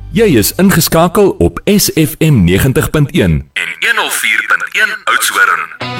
Jy is ingeskakel op SFM 90.1 en 104.1 Oudtshoorn.